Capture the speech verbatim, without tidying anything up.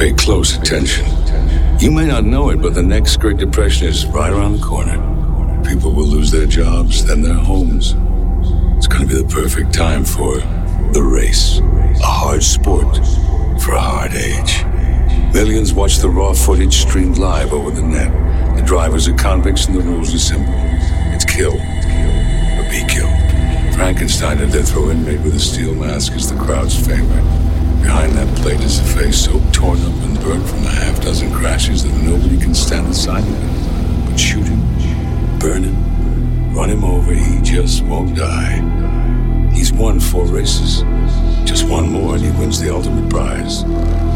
Pay close attention. You may not know it, but the next Great Depression is right around the corner. People will lose their jobs, then their homes. It's going to be the perfect time for the race. A hard sport for a hard age. Millions watch the raw footage streamed live over the net. The drivers are convicts and the rules are simple. It's kill or be killed. Frankenstein, a death row inmate with a steel mask, is the crowd's favorite. Behind that plate is a face so torn up and burnt from a half dozen crashes that nobody can stand the sight of it. But shoot him, burn him, run him over, he just won't die. He's won four races. Just one more and he wins the ultimate prize.